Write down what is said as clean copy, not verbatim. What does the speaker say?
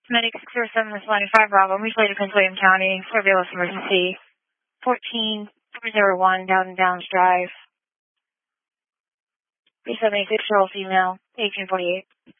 Medic 607, this 95 Bravo, mutually to Prince William County, for Velos emergency, 14401 Dowden Downs Drive, 376-year-old female, 1848.